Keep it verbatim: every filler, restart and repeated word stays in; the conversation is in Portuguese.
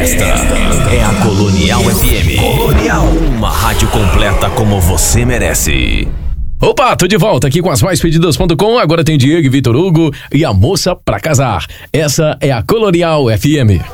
Esta é a Colonial F M. Colonial, uma rádio completa como você merece. Opa, tô de volta aqui com as mais pedidas ponto com. Agora tem Diego e Vitor Hugo e a moça pra casar. Essa é a Colonial F M.